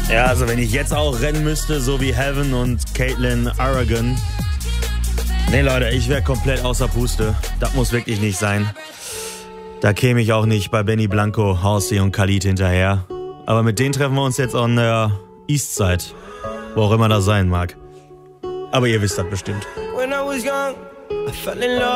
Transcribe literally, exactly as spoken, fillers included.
Ja, also wenn ich jetzt auch rennen müsste, so wie Heaven und Caitlin Aragon. Nee, Leute, ich wäre komplett außer Puste. Das muss wirklich nicht sein. Da käme ich auch nicht bei Benny Blanco, Halsey und Khalid hinterher. Aber mit denen treffen wir uns jetzt an der Eastside. Wo auch immer das sein mag. Aber ihr wisst das bestimmt. When I was young, I fell in love.